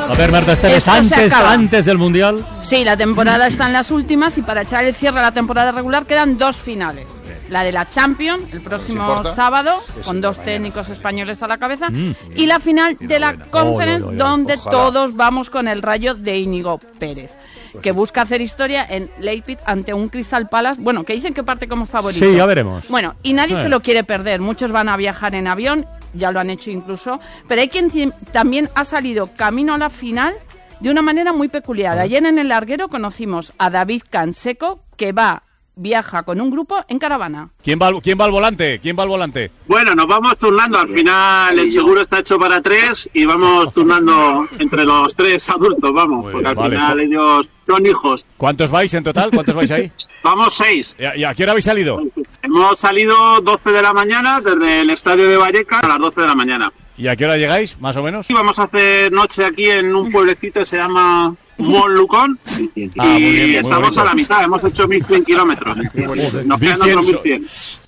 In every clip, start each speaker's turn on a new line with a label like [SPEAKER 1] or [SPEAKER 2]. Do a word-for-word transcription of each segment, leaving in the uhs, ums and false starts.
[SPEAKER 1] A ver, Marta Esteves, antes, antes del Mundial.
[SPEAKER 2] Sí, la temporada está en las últimas y para echar el cierre a la temporada regular quedan dos finales. La de la Champions, el próximo sábado, con dos técnicos españoles a la cabeza, mm. y la final de la Conference, oh, no, no, no. donde Ojalá. todos vamos con el Rayo de Íñigo Pérez, que busca hacer historia en Leipzig ante un Crystal Palace, bueno, que dicen que parte como favorito.
[SPEAKER 1] Sí, ya veremos.
[SPEAKER 2] Bueno, y nadie eh. se lo quiere perder, muchos van a viajar en avión, ya lo han hecho incluso, pero hay quien t- también ha salido camino a la final de una manera muy peculiar. Ayer en el larguero conocimos a David Canseco, que va... viaja con un grupo en caravana.
[SPEAKER 3] ¿Quién va, quién va al volante? ¿Quién va al volante?
[SPEAKER 4] Bueno, nos vamos turnando. Al final el seguro está hecho para tres y vamos turnando entre los tres adultos, vamos, pues, porque al vale, final pues. ellos son hijos.
[SPEAKER 3] ¿Cuántos vais en total? ¿Cuántos vais ahí?
[SPEAKER 4] Vamos seis.
[SPEAKER 3] ¿Y a, y a qué hora habéis salido?
[SPEAKER 4] Hemos salido doce de la mañana desde el estadio de Vallecas a las doce de la mañana.
[SPEAKER 3] ¿Y a qué hora llegáis, más o menos?
[SPEAKER 4] Y vamos a hacer noche aquí en un pueblecito que se llama Montlucón y ah, bien, estamos a la mitad, hemos hecho mil cien kilómetros. Nos quedan otros mil cien.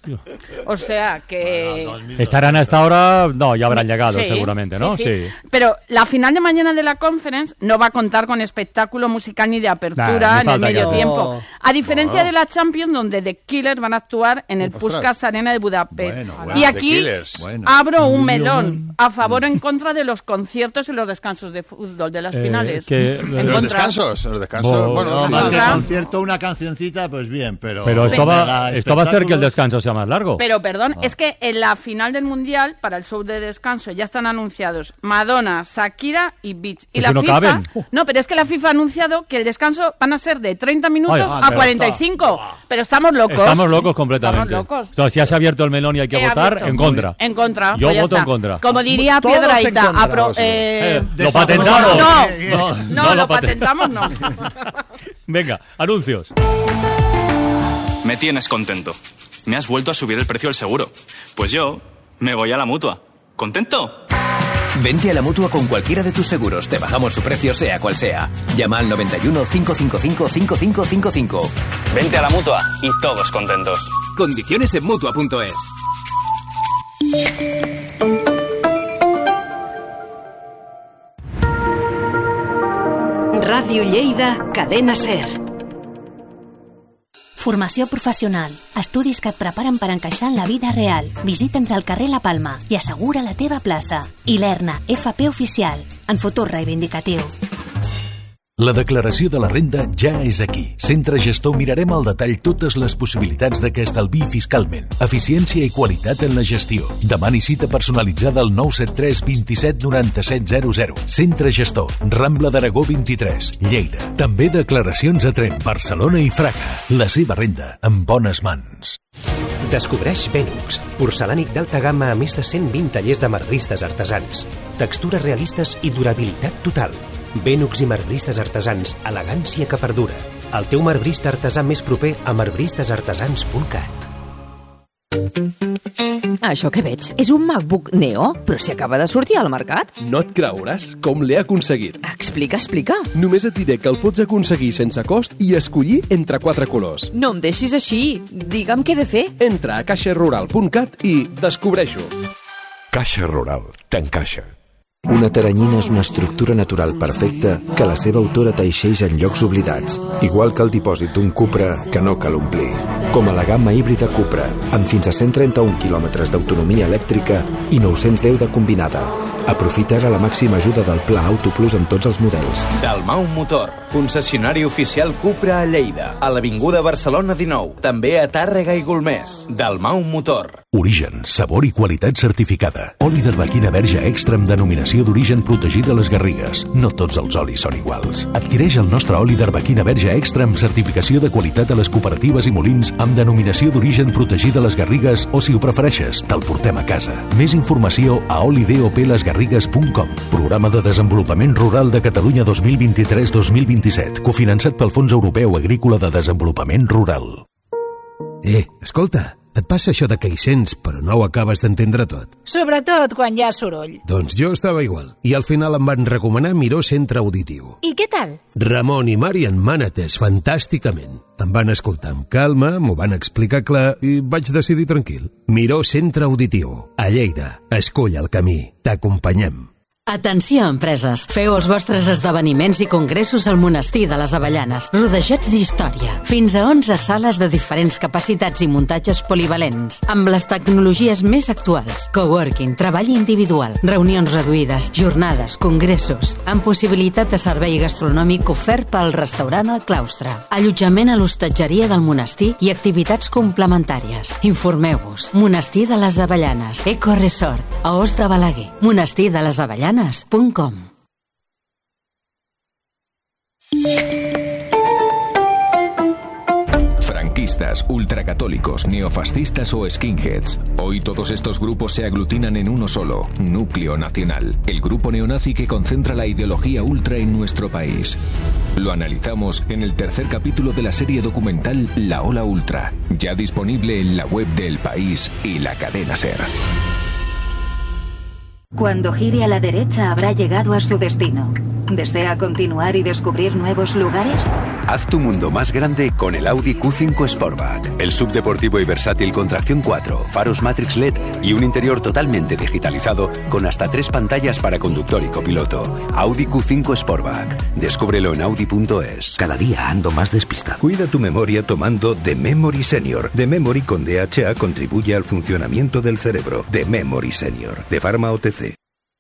[SPEAKER 2] O sea que...
[SPEAKER 1] Estarán a esta hora, no, ya habrán llegado
[SPEAKER 2] sí,
[SPEAKER 1] seguramente, ¿no?
[SPEAKER 2] Sí, sí. sí. Pero la final de mañana de la Conference no va a contar con espectáculo musical ni de apertura nah, en el medio que... tiempo. A diferencia no. de la Champions, donde The Killers van a actuar en el Puskás Arena de Budapest. Bueno, bueno, y aquí bueno. abro un melón a favor o en contra de los conciertos y los descansos de fútbol de las eh, finales.
[SPEAKER 5] Que... En los descansos, los descansos.
[SPEAKER 6] Bo...
[SPEAKER 5] Bueno,
[SPEAKER 6] no,
[SPEAKER 5] sí,
[SPEAKER 6] más
[SPEAKER 5] sí.
[SPEAKER 6] que concierto, una cancioncita, pues bien, pero...
[SPEAKER 1] Pero esto va, esto va a hacer que el descanso sea más largo.
[SPEAKER 2] Pero perdón, ah. es que en la final del Mundial, para el show de descanso, ya están anunciados Madonna, Shakira y Beach. Y
[SPEAKER 1] pues
[SPEAKER 2] la
[SPEAKER 1] no
[SPEAKER 2] FIFA,
[SPEAKER 1] caben.
[SPEAKER 2] no, pero es que la FIFA ha anunciado que el descanso van a ser de treinta minutos Ay, a cuarenta y cinco. Está. Pero estamos locos.
[SPEAKER 1] Estamos locos completamente.
[SPEAKER 2] Estamos locos.
[SPEAKER 1] Entonces, si has abierto el melón y hay que He votar, abierto. en contra.
[SPEAKER 2] En contra.
[SPEAKER 1] Yo
[SPEAKER 2] pues
[SPEAKER 1] voto
[SPEAKER 2] en
[SPEAKER 1] contra.
[SPEAKER 2] Como diría
[SPEAKER 6] Todos
[SPEAKER 2] Piedrahita.
[SPEAKER 6] Apro-
[SPEAKER 1] eh, eh, ¿Lo patentamos?
[SPEAKER 2] No, no, no, no, no lo patentamos, no.
[SPEAKER 1] Venga, anuncios.
[SPEAKER 7] Me tienes contento. Me has vuelto a subir el precio del seguro. Pues yo me voy a la Mutua. ¿Contento?
[SPEAKER 8] Vente a la Mutua con cualquiera de tus seguros. Te bajamos su precio sea cual sea. Llama al noventa y uno, cinco cinco cinco, cinco cinco cinco cinco.
[SPEAKER 7] Vente a la Mutua y todos contentos.
[SPEAKER 8] Condiciones en Mutua punto es.
[SPEAKER 9] Ràdio Lleida, Cadena SER.
[SPEAKER 10] Formació professional. Estudis que et preparen per encaixar en la vida real. Visita'ns al carrer La Palma i assegura la teva plaça. I l'ERNA, F P oficial. En futur reivindicatiu.
[SPEAKER 11] La declaració de la renda ja és aquí. Centre Gestor mirarem al detall totes les possibilitats de que estalviï fiscalment. Eficiència i qualitat en la gestió. Demani cita personalitzada al nou set tres, dos set, nou set zero zero. Centre Gestor, Rambla d'Aragó vint-i-tres, Lleida. També declaracions a Tremp, Barcelona i Fraga. La seva renda en bones mans.
[SPEAKER 12] Descobreix Benux, porcelànic d'alta gamma a més de cent vint tallers de marbristes artesans. Textures realistes i durabilitat total. Benux i marbristes artesans, elegància que perdura. El teu marbrista artesà més proper a marbristes artesans punt cat.
[SPEAKER 13] Això que veig és un MacBook Neo, però si acaba de sortir al mercat.
[SPEAKER 14] No et creuràs com l'he aconseguit.
[SPEAKER 13] Explica, explica.
[SPEAKER 14] Només et diré que el pots aconseguir sense cost i escollir entre quatre colors.
[SPEAKER 13] No em deixis així. Digue'm què he de fer.
[SPEAKER 14] Entra a caixa rural punt cat i descobreix-ho.
[SPEAKER 15] Caixa Rural t'encaixa.
[SPEAKER 16] Una teranyina és una estructura natural perfecta que la seva autora teixeix en llocs oblidats, igual que el dipòsit d'un Cupra que no cal omplir. Com a la gamma híbrida Cupra, amb fins a cent trenta-un quilòmetres d'autonomia elèctrica i nou-cents deu de combinada. Aprofita ara la màxima ajuda del Pla Auto Plus en tots els models.
[SPEAKER 17] Dalmau Motor, concessionari oficial Cupra a Lleida, a l'Avinguda Barcelona dinou, també a Tàrrega i Golmés. Dalmau Motor.
[SPEAKER 11] Origen, sabor i qualitat certificada. Oli d'arlequina verge extra amb denominació d'origen protegida a les Garrigues. No tots els olis són iguals. Adquireix el nostre oli d'arlequina verge extra amb certificació de qualitat a les cooperatives i molins amb denominació d'origen protegida a les Garrigues o, si ho prefereixes, te'l portem a casa. Més informació a oli dop les garrigues punt com. Programa de Desenvolupament Rural de Catalunya dos mil vint-i-tres dos mil vint-i-set, cofinançat pel Fons Europeu Agrícola de Desenvolupament Rural.
[SPEAKER 18] Eh, escolta, et passa això de que hi sents, però no ho acabes d'entendre tot?
[SPEAKER 19] Sobretot quan hi ha soroll.
[SPEAKER 18] Doncs jo estava igual, i al final em van recomanar Miró Centre Auditiu.
[SPEAKER 19] I què tal?
[SPEAKER 18] Ramon i Mari en m'han atès fantàsticament. Em van escoltar amb calma, m'ho van explicar clar i vaig decidir tranquil. Miró Centre Auditiu, a Lleida. Escull el camí. T'acompanyem.
[SPEAKER 9] Atenció, empreses. Feu els vostres esdeveniments i congressos al Monestir de les Avellanes, rodejats d'història. Fins a onze sales de diferents capacitats i muntatges polivalents, amb les tecnologies més actuals, coworking, treball individual, reunions reduïdes, jornades, congressos, amb possibilitat de servei gastronòmic ofert pel restaurant al claustre, allotjament a l'hostatgeria del monestir i activitats complementàries. Informeu-vos. Monestir de les Avellanes, Eco Resort, a Os de Balaguer. Monestir de les Avellanes punt com.
[SPEAKER 15] Franquistas, ultracatólicos, neofascistas o skinheads. Hoy todos estos grupos se aglutinan en uno solo, Núcleo Nacional, el grupo neonazi que concentra la ideología ultra en nuestro país. Lo analizamos en el tercer capítulo de la serie documental La Ola Ultra, ya disponible en la web de El País y la cadena SER.
[SPEAKER 10] Cuando gire a la derecha habrá llegado a su destino. ¿Desea continuar y descubrir nuevos lugares?
[SPEAKER 20] Haz tu mundo más grande con el Audi Q cinco Sportback. El subdeportivo y versátil con tracción cuatro, faros Matrix L E D y un interior totalmente digitalizado con hasta tres pantallas para conductor y copiloto. Audi Q cinco Sportback. Descúbrelo en audi punto es.
[SPEAKER 11] Cada día ando más despistado. Cuida tu memoria tomando The Memory Senior. The Memory con D H A contribuye al funcionamiento del cerebro. The Memory Senior. De Pharma O T C.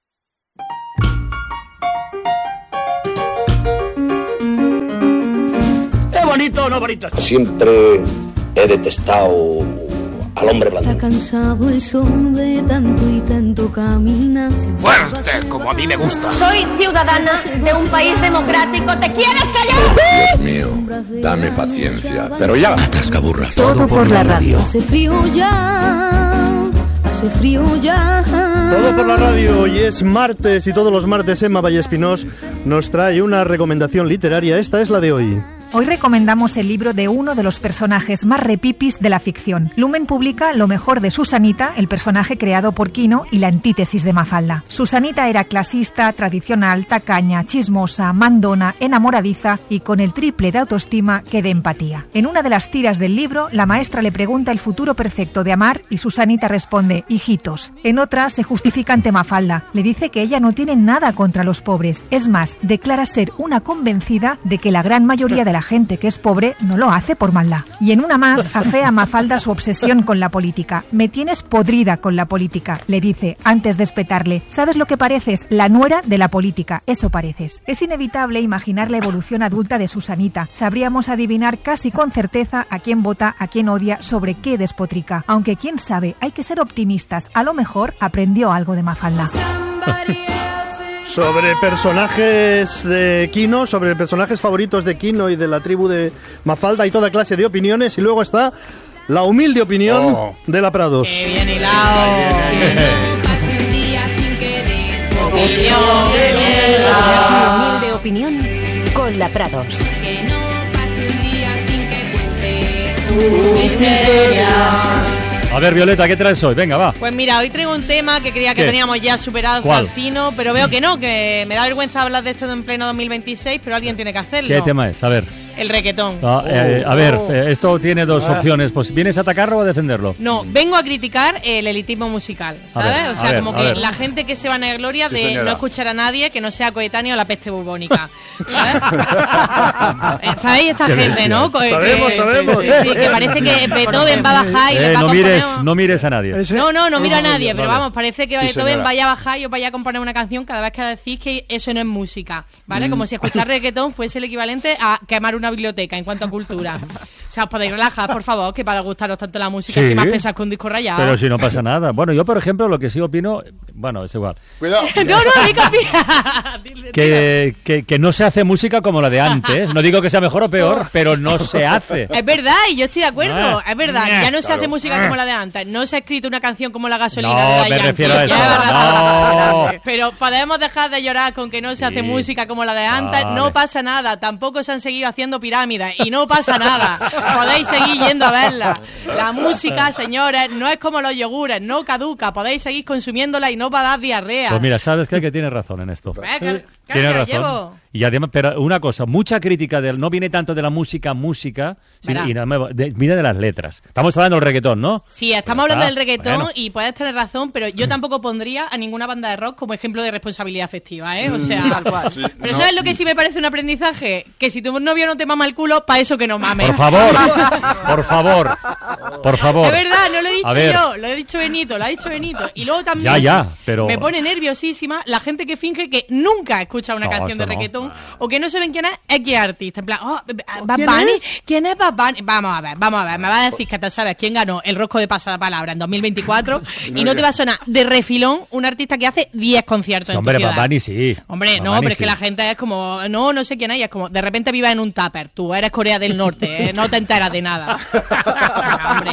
[SPEAKER 1] ¿Bonito o no bonito?
[SPEAKER 21] Siempre he detestado al hombre blanco.
[SPEAKER 22] Está cansado el sol de tanto y tanto caminar.
[SPEAKER 21] ¡Fuerte, como a mí me gusta!
[SPEAKER 23] Soy ciudadana de un país democrático. ¿Te quieres callar?
[SPEAKER 5] Dios mío, dame paciencia. Pero ya.
[SPEAKER 11] Atascaburras.
[SPEAKER 22] Todo, Todo por la radio. Hace frío ya. Hace frío ya.
[SPEAKER 24] Todo por la radio. Hoy es martes y todos los martes Emma Vallespinós nos trae una recomendación literaria. Esta es la de hoy.
[SPEAKER 25] Hoy recomendamos el libro de uno de los personajes más repipis de la ficción. Lumen publica Lo mejor de Susanita, el personaje creado por Quino y la antítesis de Mafalda. Susanita era clasista, tradicional, tacaña, chismosa, mandona, enamoradiza y con el triple de autoestima que de empatía. En una de las tiras del libro, la maestra le pregunta el futuro perfecto de Amar y Susanita responde, hijitos. En otra, se justifica ante Mafalda. Le dice que ella no tiene nada contra los pobres. Es más, declara ser una convencida de que la gran mayoría de la gente que es pobre no lo hace por maldad. Y en una más, afea a Mafalda su obsesión con la política. Me tienes podrida con la política, le dice, antes de espetarle. ¿Sabes lo que pareces? La nuera de la política, eso pareces. Es inevitable imaginar la evolución adulta de Susanita. Sabríamos adivinar casi con certeza a quién vota, a quién odia, sobre qué despotrica. Aunque quién sabe, hay que ser optimistas. A lo mejor aprendió algo de Mafalda.
[SPEAKER 24] Sobre personajes de Quino, sobre personajes favoritos de Quino y de la tribu de Mafalda y toda clase de opiniones. Y luego está la humilde opinión oh. de la Prados.
[SPEAKER 2] ¡Qué bien hilado!
[SPEAKER 10] Humilde opinión con la Prados.
[SPEAKER 23] Que no pase un día sin que cuentes tus miserias.
[SPEAKER 1] A ver, Violeta, ¿qué traes hoy? Venga, va.
[SPEAKER 2] Pues mira, hoy traigo un tema que creía que
[SPEAKER 1] ¿Qué?
[SPEAKER 2] teníamos ya superado
[SPEAKER 1] ¿Cuál?
[SPEAKER 2] al fino, pero veo que no, que me da vergüenza hablar de esto en pleno dos mil veintiséis, pero alguien tiene que hacerlo.
[SPEAKER 1] ¿Qué tema es? A ver.
[SPEAKER 2] El reggaetón.
[SPEAKER 1] Ah, eh, a ver,
[SPEAKER 2] Oh.
[SPEAKER 1] eh, esto tiene dos
[SPEAKER 2] Ah.
[SPEAKER 1] opciones. Pues, ¿vienes a atacarlo o a defenderlo?
[SPEAKER 2] No, vengo a criticar el elitismo musical,
[SPEAKER 1] A
[SPEAKER 2] ¿sabes?
[SPEAKER 1] ver,
[SPEAKER 2] o sea,
[SPEAKER 1] a ver,
[SPEAKER 2] como
[SPEAKER 1] a
[SPEAKER 2] que
[SPEAKER 1] ver.
[SPEAKER 2] la gente que se va a gloria
[SPEAKER 1] Sí,
[SPEAKER 2] de
[SPEAKER 1] señora.
[SPEAKER 2] no escuchar a nadie que no sea coetáneo a la peste bubónica. ¿Sabes? Eh, ¿Sabéis esta
[SPEAKER 1] Qué
[SPEAKER 2] gente,
[SPEAKER 1] bestia.
[SPEAKER 2] no? Que-
[SPEAKER 24] Sabemos,
[SPEAKER 2] que-
[SPEAKER 24] sabemos.
[SPEAKER 2] Sí, sí, que parece que Beethoven va a bajar y
[SPEAKER 1] Eh,
[SPEAKER 2] les va a
[SPEAKER 1] no
[SPEAKER 2] componer...
[SPEAKER 1] mires, no mires a nadie.
[SPEAKER 2] No, no, no miro a
[SPEAKER 1] Vale.
[SPEAKER 2] nadie, pero vamos, parece que
[SPEAKER 1] Sí,
[SPEAKER 2] Beethoven
[SPEAKER 1] señora.
[SPEAKER 2] vaya a bajar y os vaya a componer una canción cada vez que decís que eso no es música, ¿vale?
[SPEAKER 1] Mm.
[SPEAKER 2] Como si escuchar reggaetón fuese el equivalente a quemar una biblioteca en cuanto a cultura. O sea, os podéis relajar, por favor, que para gustaros tanto la música,
[SPEAKER 1] Sí.
[SPEAKER 2] si más pensáis que un disco rayado.
[SPEAKER 1] Pero si no pasa nada. Bueno, yo, por ejemplo, lo que sí opino... Bueno, es igual.
[SPEAKER 5] Cuidado.
[SPEAKER 2] no, no, di copia.
[SPEAKER 1] Que, que, que no se hace música como la de antes. No digo que sea mejor o peor, pero no se hace.
[SPEAKER 2] Es verdad, y yo estoy de acuerdo,
[SPEAKER 1] Ah.
[SPEAKER 2] es verdad, ya no se
[SPEAKER 1] Claro.
[SPEAKER 2] hace música como la de antes, no se ha escrito una canción como La gasolina
[SPEAKER 1] No,
[SPEAKER 2] de Daddy
[SPEAKER 1] me
[SPEAKER 2] Yankee.
[SPEAKER 1] refiero a eso,
[SPEAKER 2] Ya, verdad.
[SPEAKER 1] no.
[SPEAKER 2] Pero podemos dejar de llorar con que no se hace
[SPEAKER 1] Sí.
[SPEAKER 2] música como la de antes,
[SPEAKER 1] Vale.
[SPEAKER 2] no pasa nada, tampoco se han seguido haciendo pirámides y no pasa nada, podéis seguir yendo a verla. La música, señores, no es como los yogures, no caduca, podéis seguir consumiéndola y no va a dar diarrea.
[SPEAKER 1] Pues mira, sabes qué? Que tienes razón en esto.
[SPEAKER 2] Eh, que- que
[SPEAKER 1] Tienes
[SPEAKER 2] la
[SPEAKER 1] razón.
[SPEAKER 2] llevo.
[SPEAKER 1] Y además, pero una cosa, mucha crítica del, no viene tanto de la música, música, sino, y no, de, viene de las letras. Estamos hablando del reggaetón, ¿no?
[SPEAKER 3] Sí, estamos hablando
[SPEAKER 1] ah,
[SPEAKER 3] del reggaetón
[SPEAKER 1] bueno.
[SPEAKER 3] y puedes tener razón, pero yo tampoco pondría a ninguna banda de rock como ejemplo de responsabilidad afectiva, ¿eh? O sea, tal cual. Sí, pero no. ¿Sabes lo que sí me parece un aprendizaje? Que si tu novio no te mama el culo, para eso que no mames.
[SPEAKER 1] Por favor, por favor, por favor.
[SPEAKER 3] De verdad, no lo he dicho yo, lo he dicho Benito, lo ha dicho Benito. Y luego también
[SPEAKER 1] ya, ya, pero...
[SPEAKER 3] me pone nerviosísima la gente que finge que nunca escucha una
[SPEAKER 1] no,
[SPEAKER 3] canción de reggaetón
[SPEAKER 1] no.
[SPEAKER 3] o que no saben quién es X artista. En plan, oh, Bad Bunny, ¿quién es Bad Bunny? Vamos a ver, vamos a ver, me vas a decir que te sabes quién ganó el Rosco de Pasapalabra en dos mil veinticuatro y no te va a sonar de refilón un artista que hace diez conciertos
[SPEAKER 1] sí,
[SPEAKER 3] en
[SPEAKER 1] hombre,
[SPEAKER 3] tu ciudad.
[SPEAKER 1] Bad Bunny sí.
[SPEAKER 3] Hombre,
[SPEAKER 1] Bad
[SPEAKER 3] no,
[SPEAKER 1] Bunny
[SPEAKER 3] pero es
[SPEAKER 1] sí.
[SPEAKER 3] que la gente es como, no, no sé quién es, es como, de repente vivas en un tupper, tú eres Corea del Norte, ¿eh? No te enteras de nada. Hombre.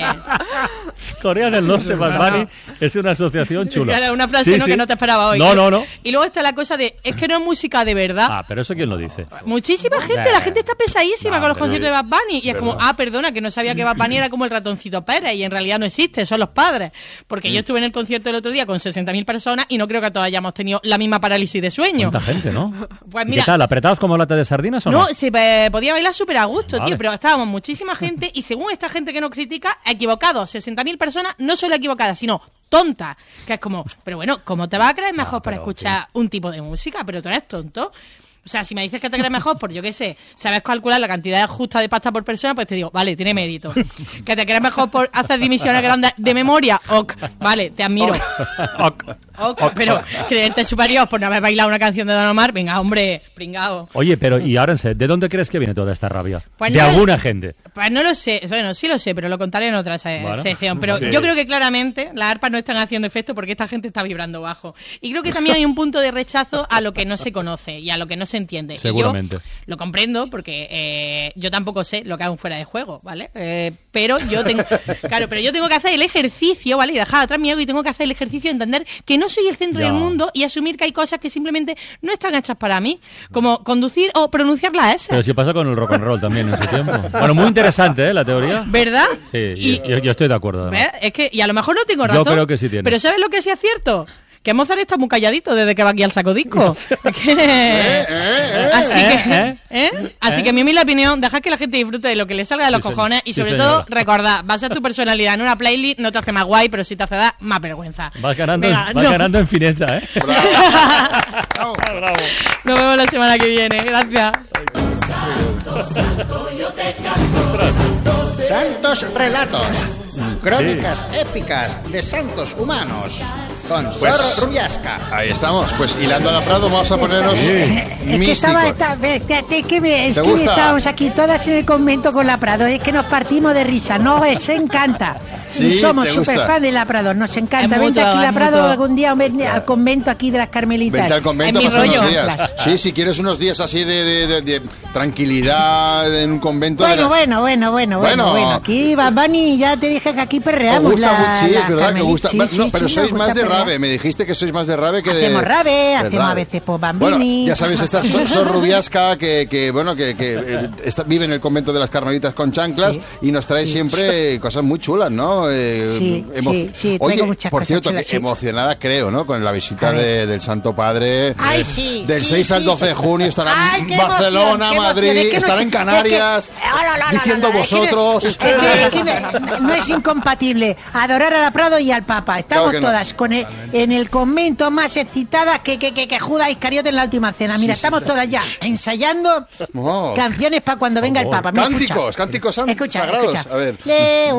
[SPEAKER 1] Corea del Norte, Bad Bunny, es una asociación chula.
[SPEAKER 3] Era una frase
[SPEAKER 1] sí,
[SPEAKER 3] ¿no?
[SPEAKER 1] sí.
[SPEAKER 3] que no te esperaba hoy.
[SPEAKER 1] No, no, no.
[SPEAKER 3] Y luego está la cosa de, es que no es música de verdad.
[SPEAKER 1] Ah, pero eso quién lo dice.
[SPEAKER 3] Muchísima gente, la gente está pesadísima
[SPEAKER 1] no,
[SPEAKER 3] con los
[SPEAKER 1] pero,
[SPEAKER 3] conciertos de Bad Bunny. Y es como,
[SPEAKER 1] verdad.
[SPEAKER 3] ah, perdona, que no sabía que Bad Bunny era como el ratoncito Pérez y en realidad no existe, son los padres. Porque sí. yo estuve en el concierto el otro día con sesenta mil personas y no creo que todos hayamos tenido la misma parálisis de sueño.
[SPEAKER 1] ¿Cuánta gente, no?
[SPEAKER 3] Pues mira,
[SPEAKER 1] ¿qué tal? ¿Apretados como lata de sardinas o no?
[SPEAKER 3] No, se eh, podía bailar súper a gusto,
[SPEAKER 1] vale.
[SPEAKER 3] tío, pero estábamos muchísima gente y según esta gente que nos critica, equivocados, sesenta mil personas, no solo equivocadas, sino tontas, que es como, pero bueno, ¿cómo te vas a creer mejor no, para escuchar sí. un tipo de música? Pero tú eres tonto. O sea, si me dices que te crees mejor, por yo qué sé, sabes calcular la cantidad justa de pasta por persona, pues te digo, vale, tiene mérito. Que te crees mejor por hacer dimisiones grandes de memoria, ok, vale, te admiro.
[SPEAKER 1] Ok.
[SPEAKER 3] Ok, ok, pero creerte superior por no haber bailado una canción de Don Omar, venga, hombre, pringao.
[SPEAKER 1] Oye, pero y ahora en serio, ¿de dónde crees que viene toda esta rabia?
[SPEAKER 3] Pues
[SPEAKER 1] de
[SPEAKER 3] no,
[SPEAKER 1] alguna gente.
[SPEAKER 3] Pues no lo sé, bueno, sí lo sé, pero lo contaré en otra se-
[SPEAKER 1] bueno.
[SPEAKER 3] sección. Pero sí. yo creo que claramente las arpas no están haciendo efecto porque esta gente está vibrando bajo. Y creo que también hay un punto de rechazo a lo que no se conoce y a lo que no se entiende.
[SPEAKER 1] Seguramente.
[SPEAKER 3] Y yo lo comprendo porque eh, yo tampoco sé lo que hago fuera de juego, ¿vale? Eh, pero yo tengo, claro, pero yo tengo que hacer el ejercicio, ¿vale? Y dejar atrás mi ego y tengo que hacer el ejercicio de entender que no soy el centro
[SPEAKER 1] ya.
[SPEAKER 3] del mundo y asumir que hay cosas que simplemente no están hechas para mí, como conducir o pronunciar la S.
[SPEAKER 1] Pero si pasa con el rock and roll también en su tiempo. Bueno, muy interesante, ¿eh? La teoría.
[SPEAKER 3] ¿Verdad?
[SPEAKER 1] Sí,
[SPEAKER 3] y,
[SPEAKER 1] yo, yo estoy de acuerdo.
[SPEAKER 3] ¿ves? Es que, y a lo mejor no tengo razón.
[SPEAKER 1] Yo creo que sí tiene.
[SPEAKER 3] Pero ¿sabes lo que sí es cierto? Que Mozart está muy calladito desde que va aquí al sacodisco. que...
[SPEAKER 4] eh, eh,
[SPEAKER 3] Así que,
[SPEAKER 1] eh,
[SPEAKER 3] ¿eh? Así que mi humilde opinión, dejad que la gente disfrute de lo que le salga de los
[SPEAKER 1] sí,
[SPEAKER 3] cojones y
[SPEAKER 1] sí,
[SPEAKER 3] sobre
[SPEAKER 1] señora.
[SPEAKER 3] todo, recordad, va a ser tu personalidad en una playlist, no te hace más guay, pero sí te hace dar más vergüenza.
[SPEAKER 1] Vas ganando,
[SPEAKER 3] Venga,
[SPEAKER 1] vas
[SPEAKER 3] no.
[SPEAKER 1] ganando en fineza, ¿eh?
[SPEAKER 4] Bravo.
[SPEAKER 1] Bravo.
[SPEAKER 3] Nos vemos la semana que viene. Gracias.
[SPEAKER 4] Santos relatos. Crónicas épicas de santos humanos. Con
[SPEAKER 6] Pues,
[SPEAKER 4] Sor Rubiasca.
[SPEAKER 6] Ahí estamos, pues hilando a la Prado vamos a ponernos
[SPEAKER 4] Sí.
[SPEAKER 6] místicos.
[SPEAKER 7] Es que estaba, está- ve- es que, me- es
[SPEAKER 6] ¿Te
[SPEAKER 7] que
[SPEAKER 6] gusta?
[SPEAKER 7] estábamos aquí todas en el convento con la Prado, es que nos partimos de risa, no, se encanta.
[SPEAKER 6] Sí,
[SPEAKER 7] y somos
[SPEAKER 6] ¿te
[SPEAKER 7] súper
[SPEAKER 6] gusta?
[SPEAKER 7] fan de la Prado, nos encanta.
[SPEAKER 3] Es
[SPEAKER 7] Vente
[SPEAKER 3] mutuo,
[SPEAKER 7] aquí
[SPEAKER 3] es
[SPEAKER 7] la Prado
[SPEAKER 3] mutuo.
[SPEAKER 7] algún día, ven al convento aquí de las Carmelitas.
[SPEAKER 6] Vente al convento a
[SPEAKER 3] Es mi
[SPEAKER 6] pasar unos
[SPEAKER 3] rollo.
[SPEAKER 6] días. Sí, si quieres unos días así de, de- de- de tranquilidad en un convento. de
[SPEAKER 7] Bueno,
[SPEAKER 6] las-
[SPEAKER 7] bueno, bueno, bueno, bueno,
[SPEAKER 6] Bueno.
[SPEAKER 7] bueno. Aquí, Bad Bunny, ya te dije que aquí
[SPEAKER 6] Os
[SPEAKER 7] perreamos.
[SPEAKER 6] gusta
[SPEAKER 7] la,
[SPEAKER 6] mu- sí,
[SPEAKER 7] la
[SPEAKER 6] es verdad que
[SPEAKER 7] Carmelita.
[SPEAKER 6] gusta.
[SPEAKER 7] Sí,
[SPEAKER 6] no,
[SPEAKER 7] sí,
[SPEAKER 6] pero
[SPEAKER 7] sí,
[SPEAKER 6] sois
[SPEAKER 7] nos
[SPEAKER 6] más
[SPEAKER 7] gusta
[SPEAKER 6] de
[SPEAKER 7] perrear.
[SPEAKER 6] rave. Me dijiste que sois más de rave que de.
[SPEAKER 7] Hacemos rave,
[SPEAKER 6] de
[SPEAKER 7] hacemos
[SPEAKER 6] rave.
[SPEAKER 7] a veces por
[SPEAKER 6] Bueno,
[SPEAKER 7] Bambini.
[SPEAKER 6] ya sabéis, esta Sor, Sor Rubiasca que, que bueno que, que eh, está- vive en el convento de las Carmelitas con chanclas
[SPEAKER 7] Sí.
[SPEAKER 6] y nos trae
[SPEAKER 7] Sí.
[SPEAKER 6] siempre cosas muy chulas, ¿no? Eh,
[SPEAKER 7] Sí,
[SPEAKER 6] emo-
[SPEAKER 7] sí, sí, traigo
[SPEAKER 6] Oye,
[SPEAKER 7] muchas
[SPEAKER 6] por
[SPEAKER 7] cosas
[SPEAKER 6] cierto,
[SPEAKER 7] chulas,
[SPEAKER 6] que
[SPEAKER 7] sí.
[SPEAKER 6] emocionada creo, ¿no? Con la visita
[SPEAKER 7] A ver.
[SPEAKER 6] de- del Santo Padre.
[SPEAKER 7] Ay,
[SPEAKER 6] eh,
[SPEAKER 7] sí,
[SPEAKER 6] Del
[SPEAKER 7] sí,
[SPEAKER 6] seis al
[SPEAKER 7] sí,
[SPEAKER 6] doce de
[SPEAKER 7] sí.
[SPEAKER 6] junio estará
[SPEAKER 7] Ay,
[SPEAKER 6] en
[SPEAKER 7] qué
[SPEAKER 6] Barcelona,
[SPEAKER 7] emoción, qué
[SPEAKER 6] Madrid,
[SPEAKER 7] emoción. Es que no
[SPEAKER 6] estará
[SPEAKER 7] sé-
[SPEAKER 6] en Canarias,
[SPEAKER 7] es que- ah, no, no, no,
[SPEAKER 6] diciendo
[SPEAKER 7] no, no, es que no-
[SPEAKER 6] vosotros.
[SPEAKER 7] es que- es que no- no es incompatible adorar a la Prado y al Papa. Estamos
[SPEAKER 6] Claro que no.
[SPEAKER 7] todas con el- en el convento más excitadas que, que, que, que Judas Iscariote en la última cena. Mira,
[SPEAKER 6] Sí, sí,
[SPEAKER 7] estamos
[SPEAKER 6] está-
[SPEAKER 7] todas ya ensayando
[SPEAKER 6] Oh.
[SPEAKER 7] canciones para cuando venga el Papa. Mira, escucha.
[SPEAKER 6] Cánticos, cánticos san-
[SPEAKER 7] Escucha,
[SPEAKER 6] sagrados.
[SPEAKER 7] escucha.
[SPEAKER 6] A ver.
[SPEAKER 7] Leo